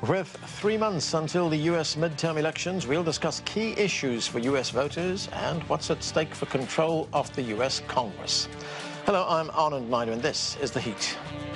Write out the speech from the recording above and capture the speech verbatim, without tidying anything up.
With three months until the U S midterm elections, we'll discuss key issues for U S voters and what's at stake for control of the U S Congress. Hello, I'm Anand Naidu, and this is The Heat.